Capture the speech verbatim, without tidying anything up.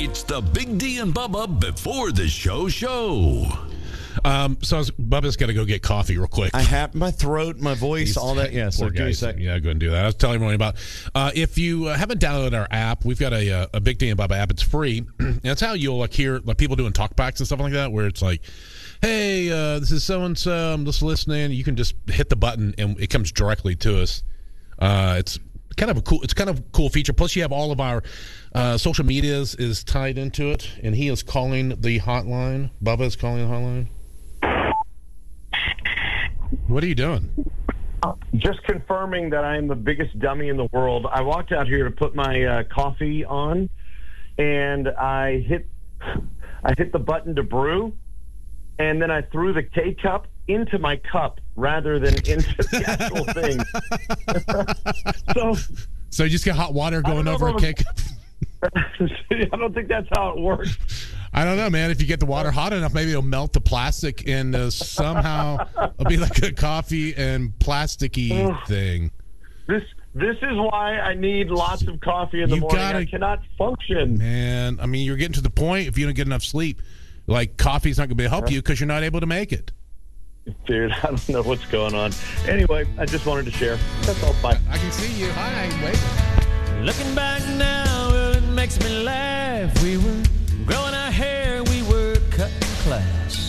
It's the Big D and Bubba before the show show. Um, so I was, Bubba's got to go get coffee real quick. I have my throat, my voice, He's, all that. Yeah, so give me a second. Yeah, go and do that. I was telling everyone about. Uh, if you uh, haven't downloaded our app, we've got a a, a Big D and Bubba app. It's free. And that's how you'll like hear like people doing talkbacks and stuff like that, where it's like, "Hey, uh, this is so and so. I'm just listening." You can just hit the button and it comes directly to us. Uh, it's kind of a cool. It's kind of a cool feature. Plus, you have all of our uh, social medias is tied into it, and he is calling the hotline. Bubba is calling the hotline. What are you doing? Just confirming that I am the biggest dummy in the world. I walked out here to put my uh, coffee on, and I hit I hit the button to brew, and then I threw the K-cup into my cup rather than into the actual thing. so, so you just get hot water going over a K-cup? I don't think that's how it works. I don't know, man. If you get the water hot enough, maybe it'll melt the plastic and uh, somehow it'll be like a coffee and plasticky thing. This this is why I need lots of coffee in the you morning. Gotta, I cannot function. Man, I mean, you're getting to the point if you don't get enough sleep. Like, coffee's not going to be able to help you because you're not able to make it. Dude, I don't know what's going on. Anyway, I just wanted to share. That's all. Bye. I can see you. Hi. Wait. Looking back now, it makes me laugh. We were growing our hair, we were cutting class.